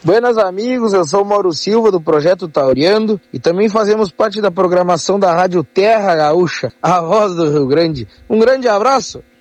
Buenas amigos, eu sou o Mauro Silva do Projeto Tauriando e também fazemos parte da programação da Rádio Terra Gaúcha, a voz do Rio Grande. Um grande abraço!